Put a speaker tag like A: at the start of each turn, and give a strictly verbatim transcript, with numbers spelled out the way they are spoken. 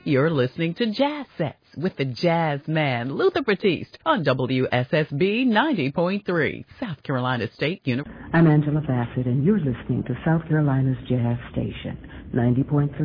A: You're listening to Jazz Sets with the jazz man, Luther Batiste, on W S S B ninety point three, South Carolina State University.
B: I'm Angela Bassett, and you're listening to South Carolina's Jazz Station, ninety point three.